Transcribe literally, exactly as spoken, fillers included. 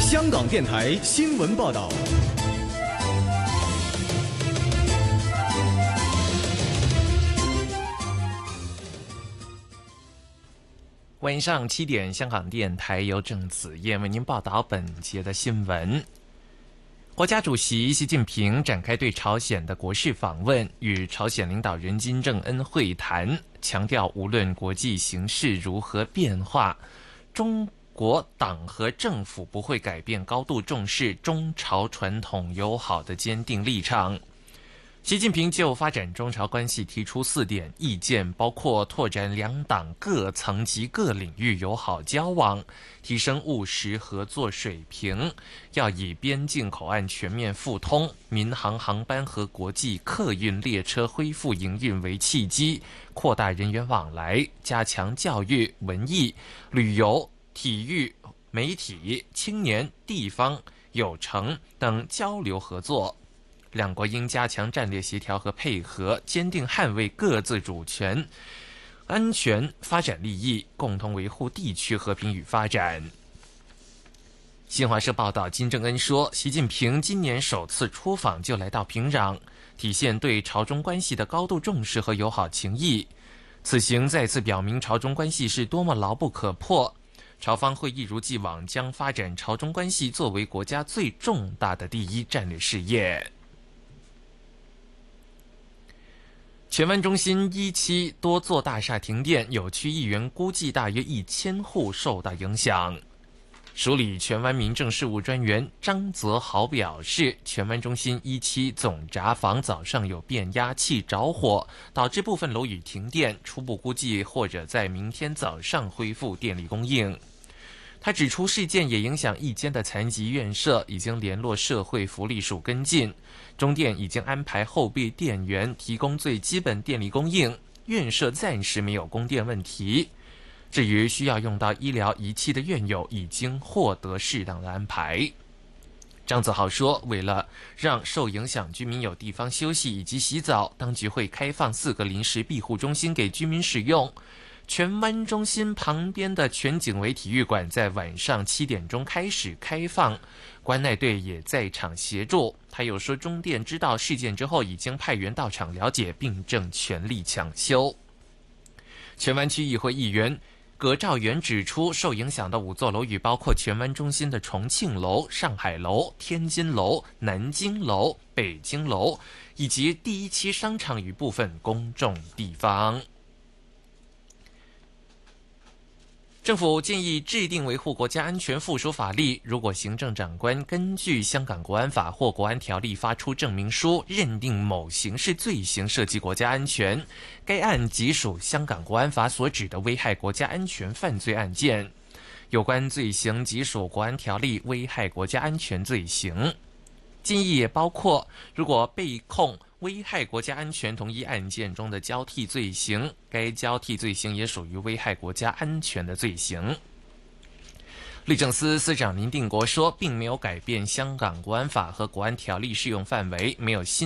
香港电台新闻报道。 晚上七点，香港电台由郑子燕为您报道本节的新闻。国家主席习近平展开对朝鲜的国事访问，与朝鲜领导人金正恩会谈，强调无论国际形势如何变化，中国党和政府不会改变高度重视中朝传统友好的坚定立场。习近平就发展中朝关系提出四点意见，包括拓展两党各层级各领域友好交往，提升务实合作水平，要以边境口岸全面复通、民航航班和国际客运列车恢复营运为契机，扩大人员往来，加强教育、文艺、旅游、体育、媒体、青年、地方、有成等交流合作。两国应加强战略协调和配合，坚定捍卫各自主权、安全、发展利益，共同维护地区和平与发展。新华社报道，金正恩说，习近平今年首次出访就来到平壤，体现对朝中关系的高度重视和友好情谊。此行再次表明朝中关系是多么牢不可破。朝方会一如既往将发展朝中关系作为国家最重大的第一战略事业。荃湾中心一期多座大厦停电，有区议员估计大约一千户受到影响。署理荃湾民政事务专员张泽豪表示，荃湾中心一期总闸房早上有变压器着火，导致部分楼宇停电，初步估计或者在明天早上恢复电力供应。他指出，事件也影响一间的残疾院舍，已经联络社会福利署跟进。中电已经安排后备电源提供最基本电力供应，院舍暂时没有供电问题。至于需要用到医疗仪器的院友，已经获得适当的安排。张泽豪说，为了让受影响居民有地方休息以及洗澡，当局会开放四个临时庇护中心给居民使用。荃湾中心旁边的全景围体育馆在晚上七点钟开始开放，关爱队也在场协助。他又说，中电知道事件之后，已经派员到场了解，并正全力抢修。荃湾区议会议员葛兆元指出，受影响的五座楼宇包括荃湾中心的重庆楼、上海楼、天津楼、南京楼、北京楼，以及第一期商场与部分公众地方。政府建议制定维护国家安全附属法律，如果行政长官根据香港国安法或国安条例发出证明书，认定某刑事罪行涉及国家安全，该案即属香港国安法所指的危害国家安全犯罪案件，有关罪行即属国安条例危害国家安全罪行。建议也包括，如果被控危害国家安全同一案件中的交替罪行，该交替罪行也属于危害国家安全的罪行。律政司司长林定国说，并没有改变香港国安法和国安条例适用范围，没有新